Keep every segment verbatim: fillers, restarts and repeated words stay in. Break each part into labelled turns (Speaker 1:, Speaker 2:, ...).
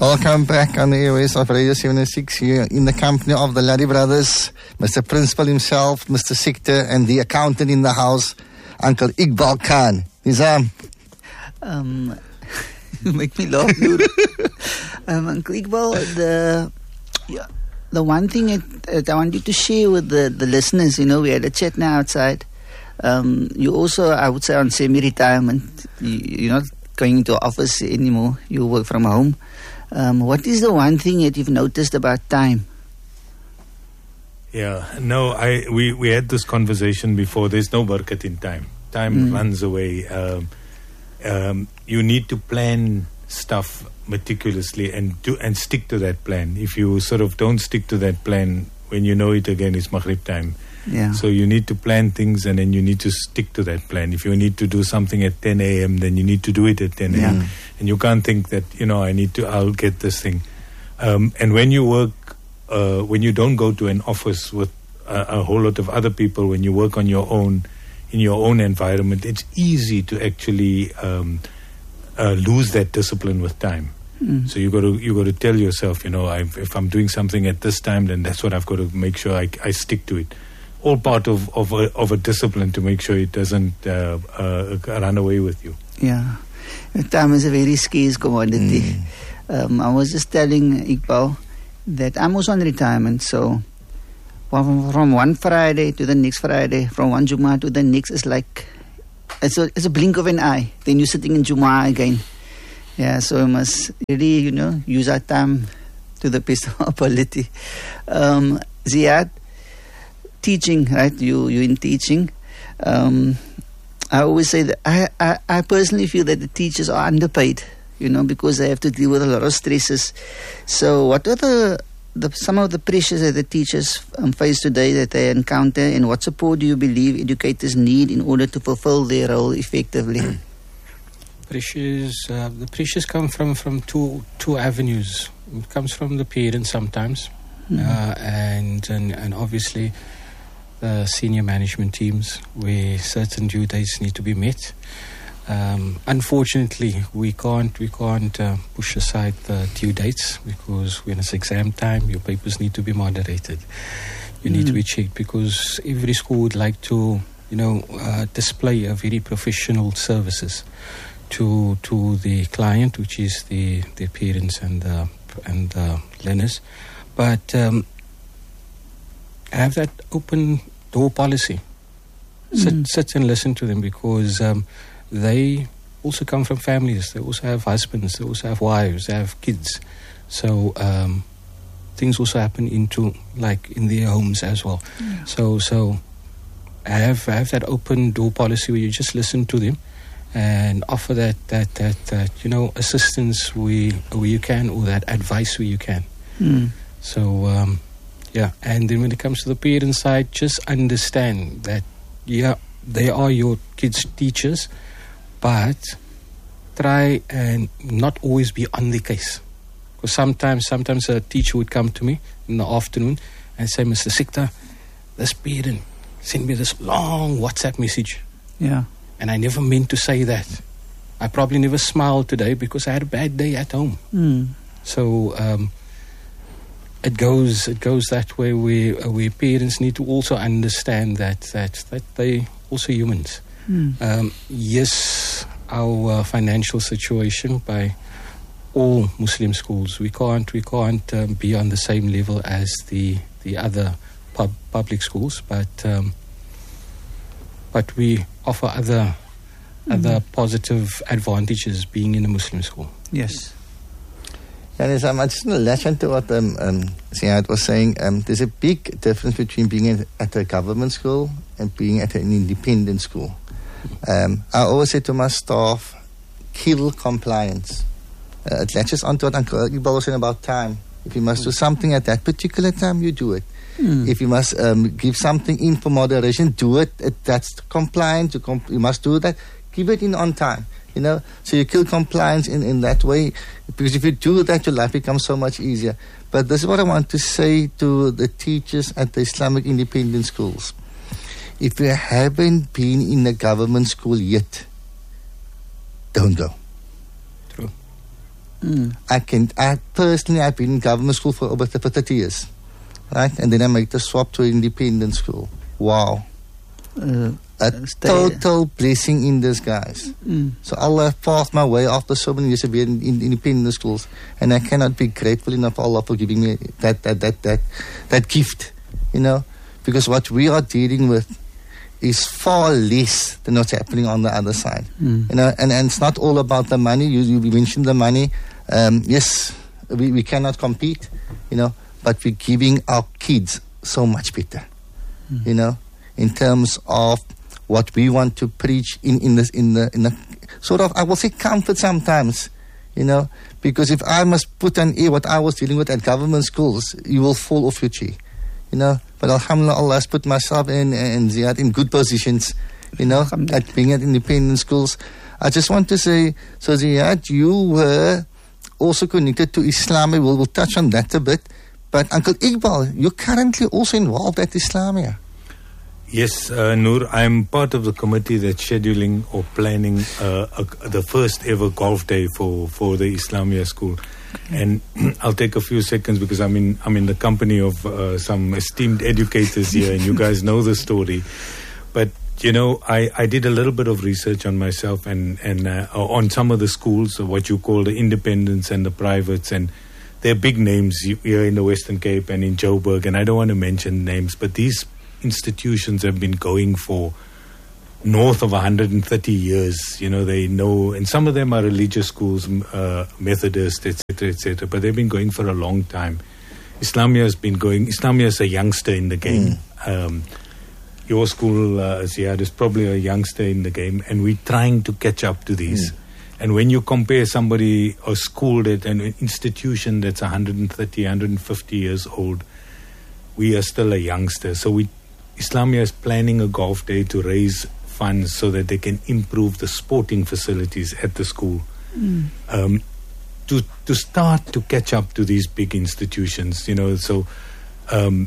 Speaker 1: Welcome back on the airways of Radio seven oh six here in the company of the Larry Brothers, Mister Principal himself, Mister Sikter, and the accountant in the house, Uncle Iqbal Khan. Nizam.
Speaker 2: Um, you make me laugh, Noor. um, Uncle Iqbal, the, yeah, the one thing that, that I wanted to share with the, the listeners, you know, we had a chat now outside. Um, you also, I would say, on semi-retirement. You, you're not going into office anymore. You work from home. Um, what is the one thing that you've noticed about time?
Speaker 3: Yeah, no, I we, we had this conversation before. There's no barakat in time. Time mm. runs away. Um, um, you need to plan stuff meticulously and do and stick to that plan. If you sort of don't stick to that plan, when you know it again, it's Maghrib time.
Speaker 2: Yeah.
Speaker 3: So you need to plan things and then you need to stick to that plan. If you need to do something at ten a.m., then you need to do it at ten a.m. Yeah. And you can't think that, you know, I need to, I'll get this thing. Um, and when you work, uh, when you don't go to an office with a, a whole lot of other people, when you work on your own, in your own environment, it's easy to actually um, uh, lose that discipline with time. Mm. So you got to you got to tell yourself, you know, I, if I'm doing something at this time, then that's what I've got to make sure I, I stick to it. All part of of a, of a discipline to make sure it doesn't uh, uh, run away with you.
Speaker 2: Yeah, time is a very scarce commodity. Mm. Um, I was just telling Iqbal that I'm also on retirement, so from, from one Friday to the next Friday, from one Jummah to the next, is like it's a it's a blink of an eye. Then you're sitting in Jummah again. Yeah, so we must really, you know, use our time to the best of our ability. Um, Ziad, teaching, right? You you in teaching. Um, I always say that I, I, I personally feel that the teachers are underpaid, you know, because they have to deal with a lot of stresses. So what are the, the some of the pressures that the teachers um, face today that they encounter, and what support do you believe educators need in order to fulfill their role effectively?
Speaker 4: Pressures, uh, the pressures come from, from two two avenues. It comes from the parents sometimes, mm-hmm. uh, and, and and obviously the senior management teams, where certain due dates need to be met. Um, unfortunately, we can't we can't uh, push aside the due dates, because when it's exam time, your papers need to be moderated. You mm. need to be checked, because every school would like to, you know, uh, display a very professional services to to the client, which is the, the parents and the, and the learners. But um, have that open door policy. Sit, mm. sit and listen to them, because um, they also come from families. They also have husbands. They also have wives. They have kids. So um, things also happen into like in their homes as well. Yeah. So so have have that open door policy where you just listen to them and offer that that that, that you know assistance where where you can, or that advice where you can. Mm. So. Um, Yeah, and then when it comes to the parent side, just understand that, yeah, they are your kids' teachers, but try and not always be on the case. Because sometimes, sometimes a teacher would come to me in the afternoon and say, Mister Sikter, this parent sent me this long WhatsApp message.
Speaker 2: Yeah.
Speaker 4: And I never meant to say that. I probably never smiled today because I had a bad day at home.
Speaker 2: Mm.
Speaker 4: So, um, It goes. It goes that way. Where, where parents need to also understand that that that they also humans. Mm. Um, yes, our uh, financial situation by all Muslim schools, we can't we can't um, be on the same level as the the other pub, public schools, but um, but we offer other mm. other positive advantages being in a Muslim school.
Speaker 2: Yes.
Speaker 1: Yeah, there's, um, I just want to latch onto what um, um, Ziad was saying. Um, there's a big difference between being at, at a government school and being at an independent school. Um, I always say to my staff, kill compliance. Uh, it latches onto what Uncle Iqbal was saying about time. If you must do something at that particular time, you do it. Mm. If you must um, give something in for moderation, do it. it that's compliant. You, comp- you must do that. Give it in on time. You know, so you kill compliance in, in that way, because if you do that, your life becomes so much easier. But this is what I want to say to the teachers at the Islamic independent schools. If you haven't been in a government school yet, don't go.
Speaker 4: True.
Speaker 2: Mm.
Speaker 1: I can, I personally, I've been in government school for over thirty years, right? And then I made the swap to independent school. Wow.
Speaker 2: Uh,
Speaker 1: A
Speaker 2: stay-
Speaker 1: total blessing in disguise.
Speaker 2: Mm.
Speaker 1: So Allah passed my way after so many years of being in, in independent schools, and I cannot be grateful enough for Allah for giving me that that that that that gift, you know, because what we are dealing with is far less than what's happening on the other side,
Speaker 2: Mm.
Speaker 1: you know, and, and it's not all about the money. You you mentioned the money. Um, yes, we, we cannot compete, you know, but we're giving our kids so much better,
Speaker 2: Mm.
Speaker 1: you know, in terms of what we want to preach in, in this in the in the sort of, I will say, comfort sometimes, you know, because if I must put an ear what I was dealing with at government schools, you will fall off your chair, you know. But alhamdulillah, Allah has put myself in and Ziad in good positions, you know, at being at independent schools. I just want to say, so Ziad, you were also connected to Islamia. We'll, we'll touch on that a bit. But Uncle Iqbal, you're currently also involved at Islamia.
Speaker 3: Yes, uh, Noor, I'm part of the committee that's scheduling or planning uh, a, the first ever golf day for, for the Islamia school. And I'll take a few seconds because I'm in I'm in the company of uh, some esteemed educators here, and you guys know the story. But you know, I, I did a little bit of research on myself and and uh, on some of the schools, what you call the independents and the privates, and they're big names here in the Western Cape and in Joburg. And I don't want to mention names, but these institutions have been going for north of one hundred thirty years. You know, they know, and some of them are religious schools, uh, Methodist, et cetera, et cetera. But they've been going for a long time. Islamia has been going. Islamia is a youngster in the game. Mm. Um, your school, uh, Ziad, is probably a youngster in the game, and we're trying to catch up to these. Mm. And when you compare somebody, a school that, an institution that's one hundred thirty, one hundred fifty years old, we are still a youngster. So we, Islamia is planning a golf day to raise funds so that they can improve the sporting facilities at the school. Mm. Um, to to start to catch up to these big institutions, you know. So um,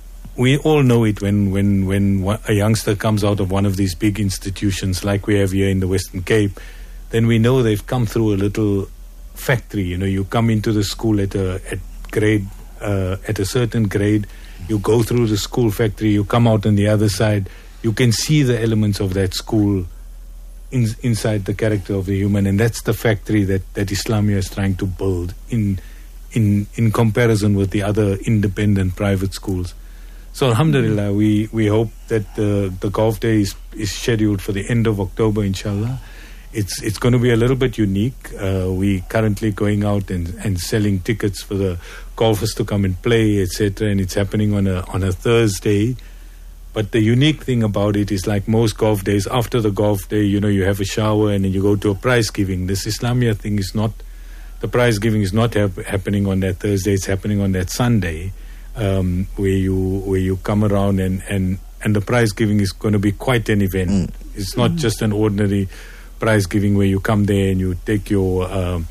Speaker 3: we all know it when when when a youngster comes out of one of these big institutions, like we have here in the Western Cape, then we know they've come through a little factory. You know, you come into the school at a at grade uh, at a certain grade, you go through the school factory, you come out on the other side. You can see the elements of that school in, inside the character of the human, and that's the factory that, that Islamia is trying to build in in in comparison with the other independent private schools. So alhamdulillah, mm-hmm. we, we hope that the, the golf day is, is scheduled for the end of October, inshallah. It's it's going to be a little bit unique. Uh, we currently going out and, and selling tickets for the golfers to come and play, et cetera. And it's happening on a on a Thursday. But the unique thing about it is, like most golf days, after the golf day, you know, you have a shower and then you go to a prize giving. This Islamia thing is not, the prize giving is not hap- happening on that Thursday. It's happening on that Sunday, um, where you where you come around and, and, and the prize giving is going to be quite an event. Mm. It's not mm. just an ordinary prize giving where you come there and you take your um,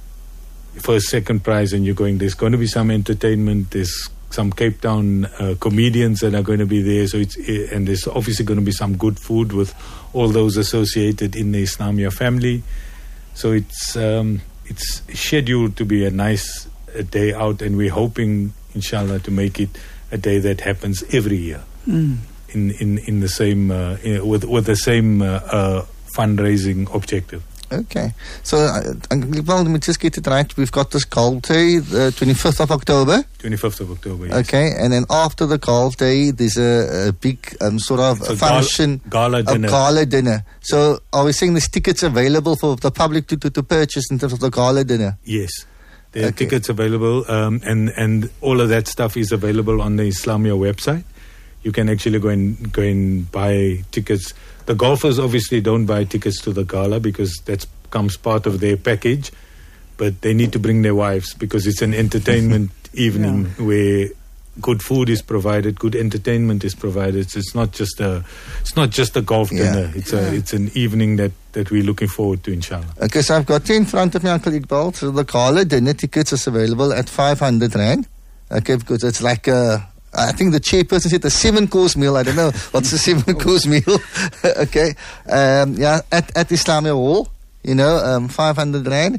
Speaker 3: first, second prize and you're going. There's going to be some entertainment. There's some Cape Town uh, comedians that are going to be there. So it's and there's obviously going to be some good food with all those associated in the Islamia family. So it's um, it's scheduled to be a nice uh, day out, and we're hoping, inshallah, to make it a day that happens every year mm. in, in in the same uh, in, with with the same uh, uh, fundraising objective.
Speaker 1: Okay, so uh, well, let me just get it right. We've got this golf day, the twenty-fifth of October.
Speaker 3: twenty-fifth of October, yes.
Speaker 1: Okay, and then after the golf day, there's a, a big um, sort of
Speaker 3: a
Speaker 1: function,
Speaker 3: gala, gala dinner.
Speaker 1: A gala dinner. So, are we saying there's tickets available for the public to, to, to purchase in terms of the gala dinner?
Speaker 3: Yes, there are okay. tickets available, um, and and all of that stuff is available on the Islamia website. You can actually go and go and buy tickets. The golfers obviously don't buy tickets to the gala because that comes part of their package, but they need to bring their wives because it's an entertainment evening yeah. where good food is provided, good entertainment is provided. So it's not just a, it's not just a golf
Speaker 1: yeah.
Speaker 3: dinner. It's
Speaker 1: yeah.
Speaker 3: a, it's an evening that, that we're looking forward to, inshallah.
Speaker 1: Okay, so I've got you in front of me, Uncle Iqbal. So the gala dinner tickets is available at five hundred rand. Okay, because it's like a, I think the chairperson said a seven-course meal. I don't know what's a seven-course meal. Okay, um, yeah, at at Islamia Hall, you know, um, five hundred rand.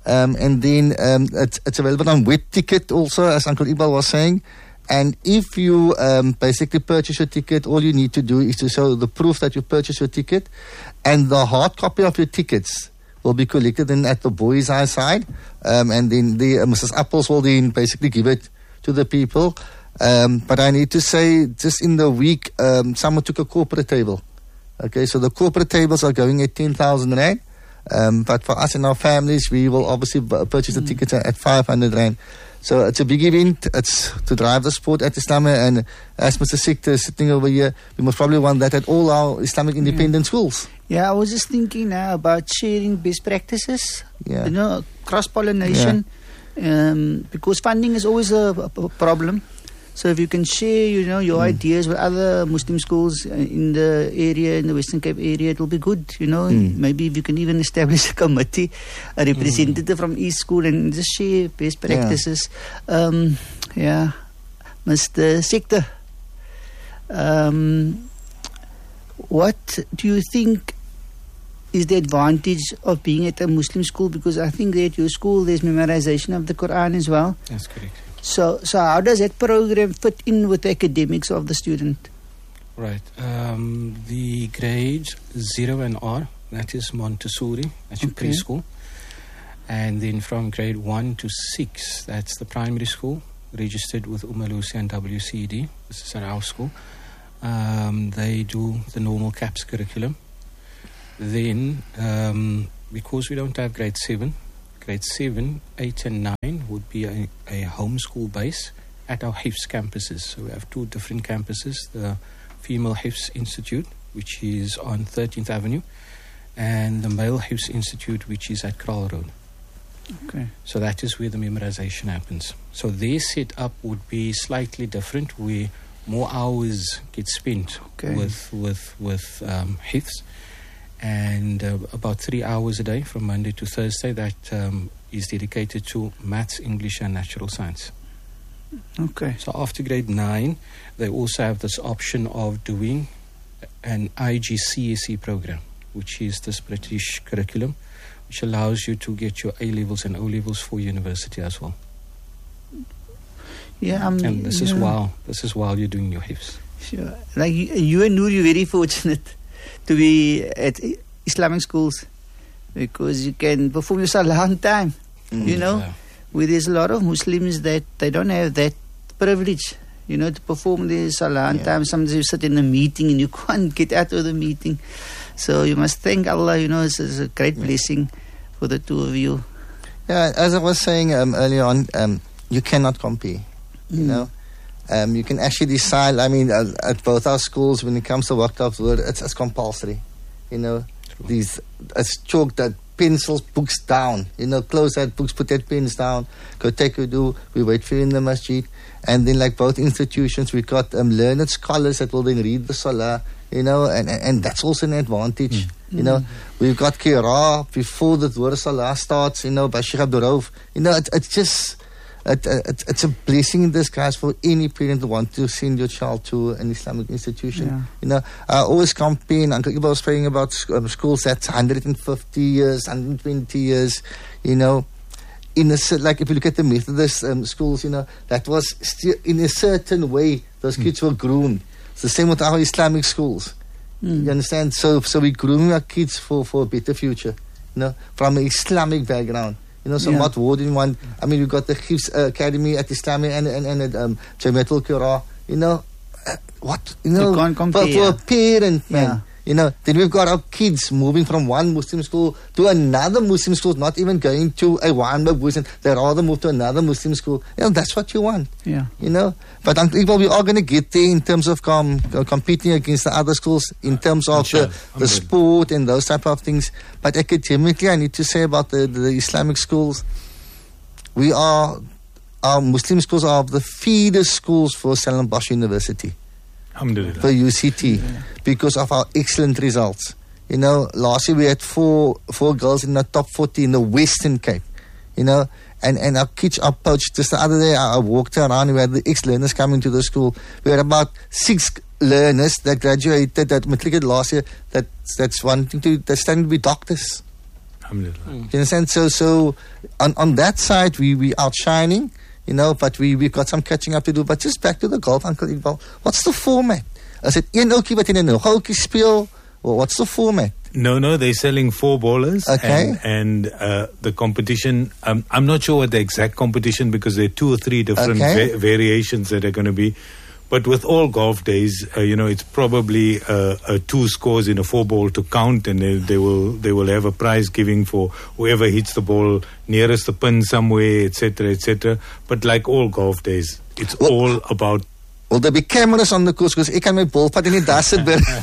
Speaker 1: Um, and then um, it's, it's available on web ticket also, as Uncle Iqbal was saying. And if you um, basically purchase your ticket, all you need to do is to show the proof that you purchased your ticket, and the hard copy of your tickets will be collected in at the Boys' Eye side, um, and then the uh, Missus Apples will then basically give it to the people. Um, but I need to say, just in the week, um, someone took a corporate table. Okay, so the corporate tables are going at ten thousand rand. Um, but for us and our families, we will obviously b- purchase the tickets at five hundred rand. So it's a big event. It's to drive the sport at Islam. And as Mister Sikta is sitting over here, we must probably want that at all our Islamic independent
Speaker 2: yeah.
Speaker 1: schools.
Speaker 2: Yeah, I was just thinking now about sharing best practices.
Speaker 1: Yeah.
Speaker 2: You know, cross-pollination. Yeah. Um, because funding is always a, a problem. So if you can share, you know, your mm. ideas with other Muslim schools in the area, in the Western Cape area, it will be good, you know. Mm. Maybe if you can even establish a committee, a representative mm. from each school, and just share best practices. Yeah, um, yeah. Mister Sikta, um, what do you think is the advantage of being at a Muslim school? Because I think that at your school there's memorization of the Quran as well.
Speaker 4: That's correct.
Speaker 2: So, so how does that program fit in with the academics of the student?
Speaker 4: Right. Um, the grades zero and R, that is Montessori, that's your
Speaker 2: Okay.
Speaker 4: preschool. And then from grade one to six, that's the primary school, registered with Umalusi and W C D. This is at our school. Um, they do the normal CAPS curriculum. Then, um, because we don't have grade seven, grade seven, eight and nine would be a, a homeschool base at our Hifz campuses. So we have two different campuses, the Female Hifz Institute, which is on thirteenth Avenue, and the Male Hifz Institute, which is at Kraal Road.
Speaker 2: Okay.
Speaker 4: So that is where the memorization happens. So their setup would be slightly different, where more hours get spent
Speaker 2: Okay.
Speaker 4: with, with, with um, Hifz. And uh, about three hours a day from Monday to Thursday that um, is dedicated to maths, English and natural science.
Speaker 2: Okay.
Speaker 4: So after grade nine, they also have this option of doing an I G C S E program, which is this British curriculum, which allows you to get your A-levels and O-levels for university as well.
Speaker 2: Yeah, um,
Speaker 4: And this is
Speaker 2: yeah.
Speaker 4: while this is while you're doing your Hifz.
Speaker 2: Sure. Like you, you and Noor, you're very fortunate to be at Islamic schools because you can perform your salah on time.
Speaker 1: Mm.
Speaker 2: You know,
Speaker 4: Yeah.
Speaker 2: where there's a lot of Muslims that they don't have that privilege, you know, to perform their salah on
Speaker 1: Yeah.
Speaker 2: time. Sometimes you sit in a meeting and you can't get out of the meeting. So you must thank Allah, you know, it's, it's a great blessing for the two of you.
Speaker 1: Yeah, as I was saying um, earlier on, um, you cannot compare. You
Speaker 2: Mm.
Speaker 1: know, um, you can actually decide. I mean, uh, at both our schools, when it comes to workshops, it's, it's compulsory. You know,
Speaker 4: True.
Speaker 1: these it's chalk that pencils, books down. You know, close that books, put that pens down. Go take a do. We wait for you in the masjid, and then like both institutions, we've got um, learned scholars that will then read the salah. You know, and and, and that's also an advantage.
Speaker 3: Mm.
Speaker 1: You know, we've got Qira before the Dwar Salah starts. You know, by Sheikh Abdul Rauf. You know, it, it's just. It, it, it's a blessing in disguise for any parent who wants to send your child to an Islamic institution.
Speaker 2: Yeah.
Speaker 1: You know, I always campaign. Uncle Iqbal was saying about sc- um, schools that's one hundred fifty years, one hundred twenty years. You know, in a cer- like if you look at the Methodist um, schools, you know, that was still in a certain way those kids were groomed. It's the same with our Islamic schools.
Speaker 2: Mm.
Speaker 1: You understand? So, so we groom our kids for, for a better future. You know, from an Islamic background. You know, so
Speaker 2: Yeah.
Speaker 1: what more do you want? I mean, you've got the Hifz uh, Academy at Islamic and and, and at um, Jamiatul Qira. You know, uh, what? You know,
Speaker 2: can't
Speaker 1: for,
Speaker 2: compare.
Speaker 1: for a parent, man.
Speaker 2: Yeah.
Speaker 1: You know, then we've got our kids moving from one Muslim school to another Muslim school, not even going to a Weinberg Muslim. They rather move to another Muslim school. You know, that's what you want.
Speaker 2: Yeah.
Speaker 1: You know, but Uncle Iqbal, we are going to get there in terms of com- uh, competing against the other schools, in terms of the,
Speaker 3: Inshallah.
Speaker 1: the
Speaker 3: Alhamdulillah.
Speaker 1: sport and those type of things. But academically, I need to say about the, the Islamic schools, we are, our Muslim schools are the feeder schools for Stellenbosch University,
Speaker 3: Alhamdulillah.
Speaker 1: for U C T, because of our excellent results. You know, last year we had four four girls in the top forty in the Western Cape. You know, and, and our kids are poached. Just the other day, I, I walked around. We had the ex-learners coming to the school. We had about six learners that graduated, that matriculated last year, that that's wanting to, that's starting to be doctors.
Speaker 3: Alhamdulillah.
Speaker 1: Do you understand? So, so on, on that side, we, we outshining, you know, but we, we've got some catching up to do. But just back to the golf, Uncle Iqbal. What's the format? Is it een oukie wat in 'n oukie speel? Or what's the format?
Speaker 3: No, no, they're selling four bowlers.
Speaker 1: Okay.
Speaker 3: And, and uh, the competition, um, I'm not sure what the exact competition, because there are two or three different
Speaker 1: Okay.
Speaker 3: va- variations that are going to be. But with all golf days, uh, you know, it's probably uh, uh, two scores in a four ball to count, and they, they will they will have a prize giving for whoever hits the ball nearest the pin somewhere, et cetera, et cetera. But like all golf days, it's
Speaker 1: Well-
Speaker 3: all about.
Speaker 1: Will there be cameras on the course? Because I can my ball put in the dust.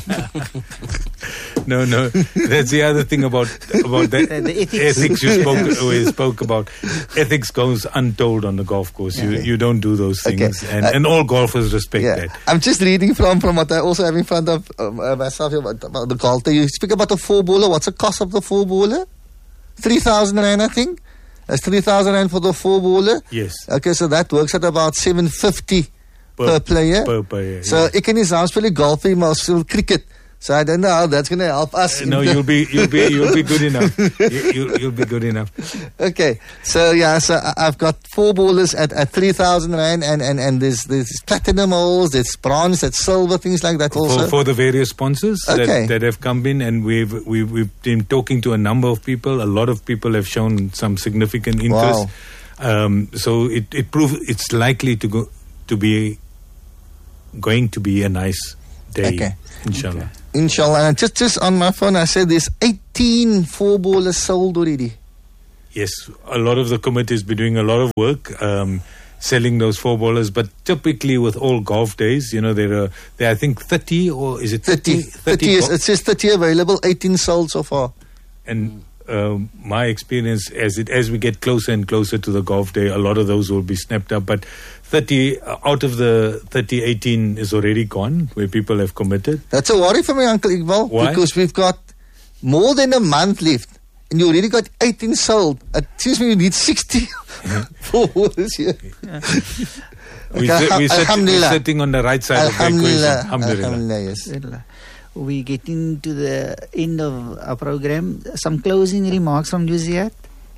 Speaker 3: No, no, that's the other thing about about the,
Speaker 2: The- the ethics.
Speaker 3: ethics you spoke we spoke about. Ethics goes untold on the golf course. You you don't do those things,
Speaker 1: Okay.
Speaker 3: and
Speaker 1: Uh,
Speaker 3: and all golfers respect
Speaker 1: Yeah,
Speaker 3: that.
Speaker 1: I'm just reading from from what I also have in front of uh, myself here about, about the golf. You speak about the four bowler. What's the cost of the four bowler? Three thousand rand, I think. That's three thousand rand for the four bowler.
Speaker 3: Yes,
Speaker 1: Okay, so that works at about seven fifty per, player.
Speaker 3: Per player.
Speaker 1: so
Speaker 3: yeah.
Speaker 1: ik kan nie saam speel golf nie, maar speel cricket. So I don't know how that's going to help us. in
Speaker 3: No,
Speaker 1: the-
Speaker 3: you'll be you'll be you'll be good enough. You, you, you'll be good enough.
Speaker 1: Okay, so yeah, so I- I've got four bowlers at, at three thousand rand, and, and, and there's there's platinum holes, there's bronze, there's silver, things like that also.
Speaker 3: For, for the various sponsors
Speaker 1: Okay.
Speaker 3: that, that have come in, and we've, we've we've been talking to a number of people. A lot of people have shown some significant interest.
Speaker 1: Wow.
Speaker 3: Um, so it it proves it's likely to go to be going to be a nice day,
Speaker 1: Okay.
Speaker 3: inshallah.
Speaker 1: Inshallah. And just, just on my phone, I said there's eighteen four bowlers sold already.
Speaker 3: Yes, a lot of the committees be doing a lot of work. Um, selling those four bowlers, but typically with all golf days, you know, there are there are, I think thirty or is it
Speaker 1: thirty.
Speaker 3: thirty?
Speaker 1: thirty is,
Speaker 3: go-
Speaker 1: it says thirty available, eighteen sold so far.
Speaker 3: And um, my experience, as it as we get closer and closer to the golf day, a lot of those will be snapped up. But thirty uh, out of the thirty, eighteen is already gone, where people have committed.
Speaker 1: That's a worry for me, Uncle Iqbal.
Speaker 3: Why?
Speaker 1: Because we've got more than a month left. And you already got eighteen sold. It seems me you need sixty four bowlers here.
Speaker 3: We
Speaker 1: Okay,
Speaker 3: sit- we sit-
Speaker 1: Alhamdulillah.
Speaker 3: we're sitting on the right side of the equation.
Speaker 1: Alhamdulillah.
Speaker 3: Alhamdulillah.
Speaker 1: Alhamdulillah, yes.
Speaker 2: Alhamdulillah. We getting to the end of our program. Some closing remarks from you, Ziad?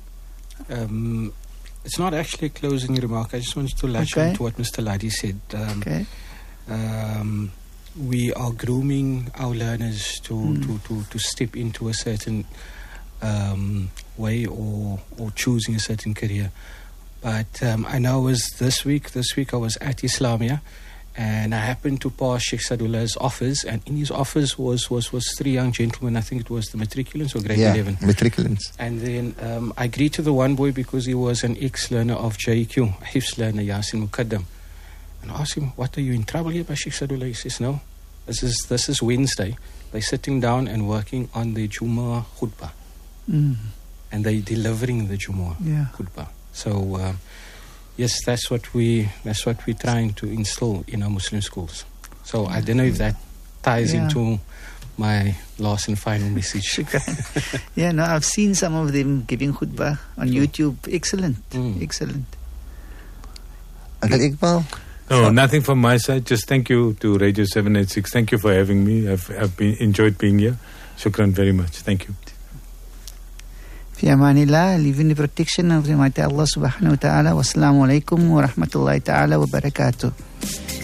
Speaker 4: Um, it's not actually a closing remark. I just wanted to latch
Speaker 2: Okay.
Speaker 4: on to what Mister Ladi said. Um,
Speaker 2: Okay.
Speaker 4: um, we are grooming our learners to,
Speaker 2: Mm.
Speaker 4: to, to, to step into a certain um, way or, or choosing a certain career. But um, I know it was this week, this week I was at Islamia, and I happened to pass Sheikh Sadullah's office, and in his office was, was, was three young gentlemen. I think it was the matriculants or grade
Speaker 1: Yeah,
Speaker 4: eleven.
Speaker 1: matriculants.
Speaker 4: And then um, I greeted the one boy because he was an ex-learner of J Q, Hifz learner, Yasin Mukaddam. And I asked him, what, are you in trouble here by Sheikh Sadullah? He says, no, this is, this is Wednesday. They're sitting down and working on the Jummah khutbah.
Speaker 2: Mm.
Speaker 4: And they're delivering the Jummah
Speaker 2: Yeah.
Speaker 4: khutbah. So, um, yes, that's what, we, that's what we're trying to instill in our Muslim schools. So I don't know if that ties
Speaker 2: Yeah.
Speaker 4: into my last and final message.
Speaker 2: Yeah, no, I've seen some of them giving khutbah on YouTube. Excellent.
Speaker 4: Mm.
Speaker 2: Excellent.
Speaker 1: Uncle Iqbal?
Speaker 3: No, nothing from my side. Just thank you to Radio seven eighty-six. Thank you for having me. I've, I've been enjoyed being here. Shukran very much. Thank you.
Speaker 2: Fi amanillah, live in the protection of the Almighty Allah subhanahu wa ta'ala. Wassalamu alaikum wa rahmatullahi ta'ala wa barakatuh.